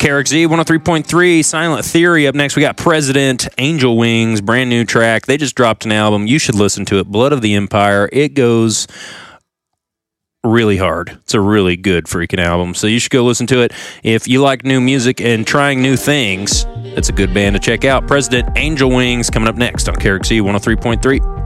KRXZ 103.3, Silent Theory. Up next, we got President, Angel Wings, brand new track. They just dropped an album. You should listen to it. Blood of the Empire. It goes really hard. It's a really good freaking album. So you should go listen to it. If you like new music and trying new things, it's a good band to check out. President, Angel Wings, coming up next on KRXZ 103.3.